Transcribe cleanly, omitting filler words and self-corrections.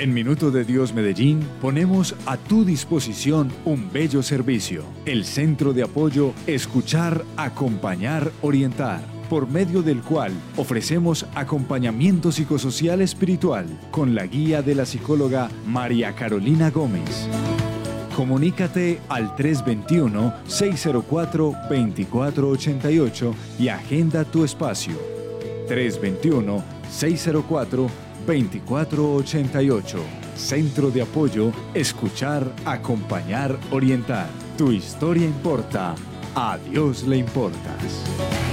En Minuto de Dios Medellín ponemos a tu disposición un bello servicio, el Centro de Apoyo Escuchar, Acompañar, Orientar, por medio del cual ofrecemos acompañamiento psicosocial espiritual con la guía de la psicóloga María Carolina Gómez. Comunícate al 321-604-2488 y agenda tu espacio. 321-604-2488. Centro de Apoyo Escuchar, Acompañar, Orientar. Tu historia importa. A Dios le importas.